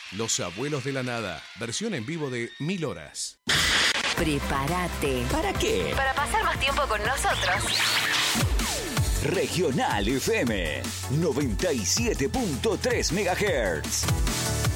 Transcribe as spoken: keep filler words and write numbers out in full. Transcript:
Los Abuelos de la Nada, versión en vivo de Mil Horas. Prepárate. ¿Para qué? Para pasar más tiempo con nosotros. Regional F M noventa y siete punto tres megahertz.